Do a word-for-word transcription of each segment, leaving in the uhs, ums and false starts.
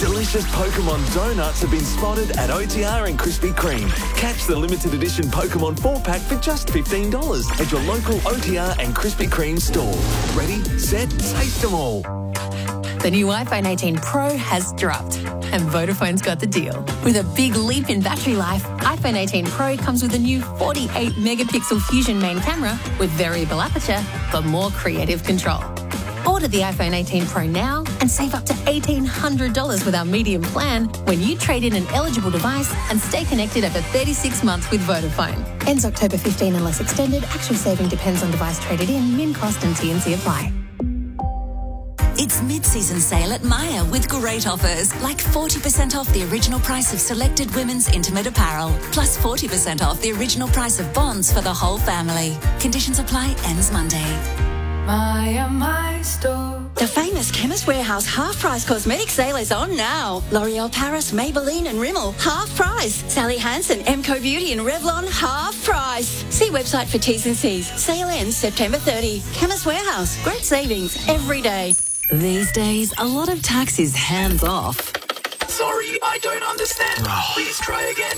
Delicious Pokemon donuts have been spotted at O T R and Krispy Kreme. Catch the limited edition Pokemon four pack for just fifteen dollars at your local O T R and Krispy Kreme store. Ready, set, taste them all. The new iPhone eighteen Pro has dropped, and Vodafone's got the deal. With a big leap in battery life, iPhone eighteen Pro comes with a new forty-eight megapixel Fusion main camera with variable aperture for more creative control. Order the iPhone eighteen Pro now and save up to eighteen hundred dollars with our medium plan when you trade in an eligible device and stay connected over thirty-six months with Vodafone. Ends October fifteenth unless extended. Actual saving depends on device traded in. Min cost and T and C apply. It's mid-season sale at Myer with great offers, like forty percent off the original price of selected women's intimate apparel, plus forty percent off the original price of bonds for the whole family. Conditions apply, ends Monday. Myer, my store. The famous Chemist Warehouse half-price cosmetic sale is on now. L'Oreal Paris, Maybelline and Rimmel, half price. Sally Hansen, Emco Beauty and Revlon, half price. See website for T's and C's. Sale ends September thirtieth. Chemist Warehouse, great savings every day. These days, a lot of tax is hands-off. Sorry, I don't understand. Please try again.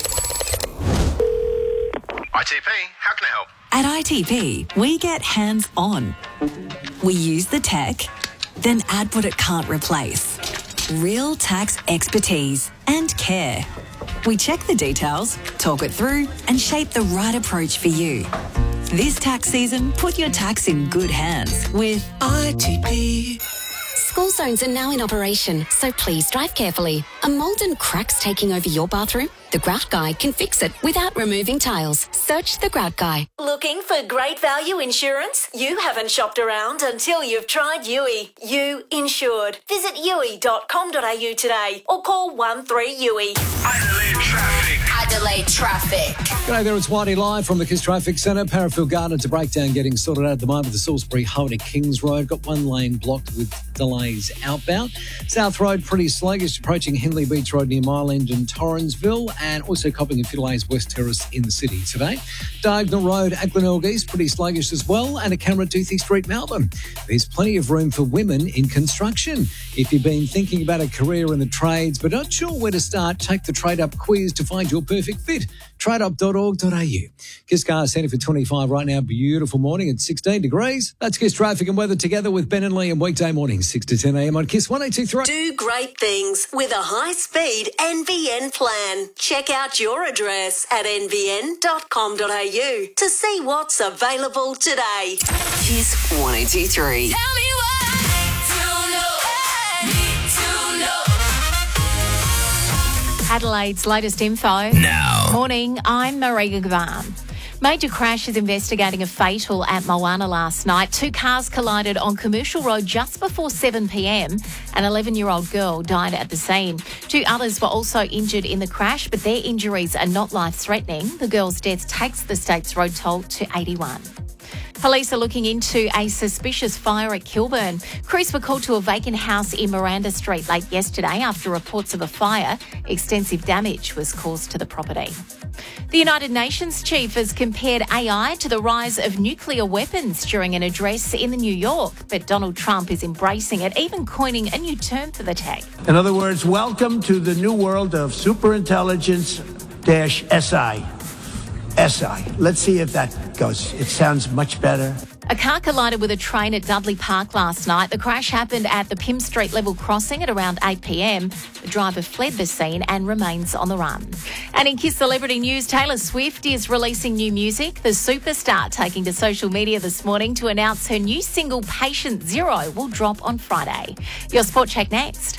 I T P, how can I help? At I T P, we get hands-on. We use the tech, then add what it can't replace. Real tax expertise and care. We check the details, talk it through, and shape the right approach for you. This tax season, put your tax in good hands with I T P. School zones are now in operation, so please drive carefully. Are mould and cracks taking over your bathroom? The Grout Guy can fix it without removing tiles. Search The Grout Guy. Looking for great value insurance? You haven't shopped around until you've tried U I. You insured. Visit U I dot com dot A U today or call one three U I. Adelaide traffic. Adelaide traffic. G'day there, it's Whitey live from the Kiss Traffic Centre. Parafield Garden to Breakdown getting sorted out at the moment. The Salisbury Highway to Kings Road. Got one lane blocked with delays outbound. South Road pretty sluggish, approaching Henley Beach Road near Mile End and Torrensville, and also copping a few delays West Terrace in the city today. Diagonal Road, Acklenelg East, pretty sluggish as well, and a Cameron-Toothie Street, Melbourne. There's plenty of room for women in construction. If you've been thinking about a career in the trades but not sure where to start, take the Trade Up quiz to find your perfect fit. trade up dot org dot A U. Kiss Car Centre for twenty-five right now. Beautiful morning at sixteen degrees. That's Kiss Traffic and Weather together with Ben and Lee on weekday mornings, six to ten a m on Kiss one eight two three. Do great things with a high-speed N V N plan. Check out your address at N V N dot com dot A U to see what's available today. Kiss one eight two three. Tell me what I need to know. Need to know. Adelaide's latest info. Now. Morning, I'm Maria Gavan. Major crash is investigating a fatal at Moana last night. Two cars collided on Commercial Road just before seven p m. An eleven-year-old girl died at the scene. Two others were also injured in the crash, but their injuries are not life-threatening. The girl's death takes the state's road toll to eighty-one. Police are looking into a suspicious fire at Kilburn. Crews were called to a vacant house in Miranda Street late yesterday after reports of a fire. Extensive damage was caused to the property. The United Nations chief has compared A I to the rise of nuclear weapons during an address in New York. But Donald Trump is embracing it, even coining a new term for the tech. In other words, welcome to the new world of superintelligence dash S I. S I. Let's see if that goes. It sounds much better. A car collided with a train at Dudley Park last night. The crash happened at the Pym Street level crossing at around eight p m. The driver fled the scene and remains on the run. And in Kiss Celebrity News, Taylor Swift is releasing new music. The superstar taking to social media this morning to announce her new single, Patient Zero, will drop on Friday. Your Sport Check next.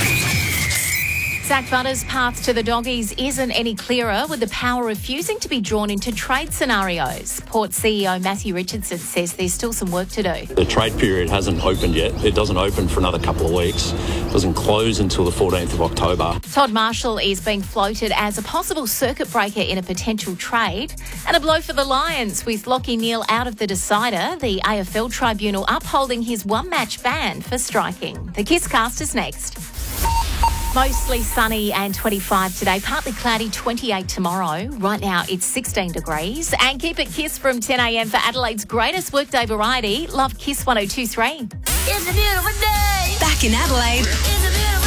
Zach Butters' path to the Doggies isn't any clearer, with the power refusing to be drawn into trade scenarios. Port C E O Matthew Richardson says there's still some work to do. The trade period hasn't opened yet. It doesn't open for another couple of weeks. It doesn't close until the fourteenth of October. Todd Marshall is being floated as a possible circuit breaker in a potential trade. And a blow for the Lions, with Lachie Neale out of the decider. The A F L Tribunal upholding his one-match ban for striking. The Kiss Cast is next. Mostly sunny and twenty-five today, partly cloudy, twenty-eight tomorrow. Right now it's sixteen degrees. And keep it Kiss from ten a m for Adelaide's greatest workday variety. Love Kiss one oh two three. It's a beautiful day. Back in Adelaide. It's